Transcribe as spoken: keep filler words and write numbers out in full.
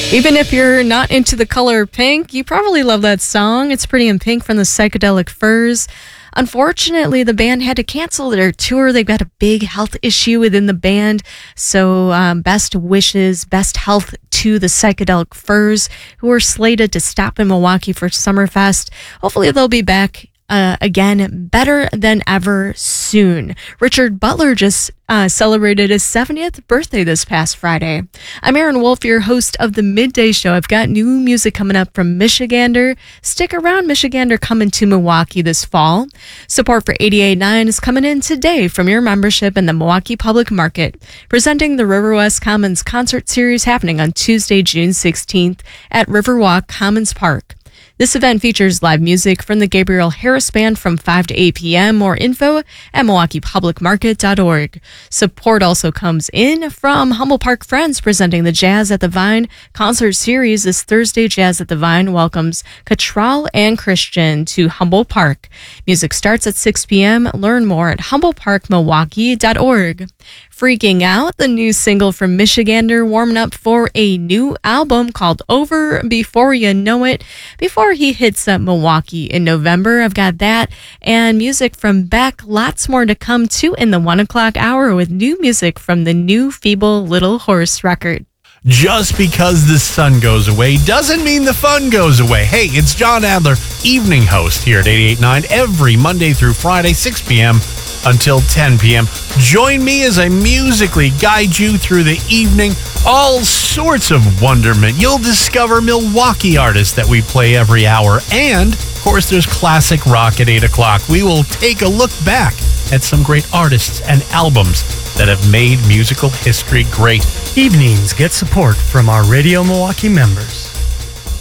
Even if you're not into the color pink, you probably love that song. It's Pretty in Pink from the Psychedelic Furs. Unfortunately, the band had to cancel their tour. They've got a big health issue within the band. So um, best wishes, best health to the Psychedelic Furs, who are slated to stop in Milwaukee for Summerfest. Hopefully they'll be back Uh, again, better than ever soon. Richard Butler just uh, celebrated his seventieth birthday this past Friday. I'm Aaron Wolf, your host of the Midday Show. I've got new music coming up from Michigander. Stick around, Michigander coming to Milwaukee this fall. Support for eighty-eight point nine is coming in today from your membership in the Milwaukee Public Market, presenting the Riverwest Commons Concert Series happening on Tuesday, June sixteenth at Riverwalk Commons Park. This event features live music from the Gabriel Harris Band from five to eight p.m. More info at milwaukee public market dot org. Support also comes in from Humboldt Park Friends, presenting the Jazz at the Vine concert series. This Thursday, Jazz at the Vine welcomes Cattrall and Christian to Humboldt Park. Music starts at six p.m. Learn more at humboldt park milwaukee dot org. Freaking Out, the new single from Michigander, warming up for a new album called Over Before You Know It, before he hits up Milwaukee in November. I've got that and music from Beck. Lots more to come too in the one o'clock hour with new music from the new Feeble Little Horse record. Just because the sun goes away doesn't mean the fun goes away. Hey, it's John Adler, evening host here at eighty-eight point nine every Monday through Friday, six p.m. until ten p.m. Join me as I musically guide you through the evening. All sorts of wonderment. You'll discover Milwaukee artists that we play every hour. And, of course, there's classic rock at eight o'clock. We will take a look back at some great artists and albums that have made musical history great. Evenings get support from our Radio Milwaukee members.